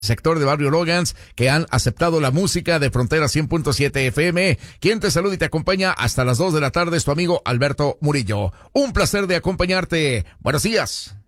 sector de Barrio Logans, que han aceptado la música de Frontera 100.7 FM. Quien te saluda y te acompaña hasta las 2 de la tarde es tu amigo Alberto Murillo. Un placer de acompañarte. Buenos días.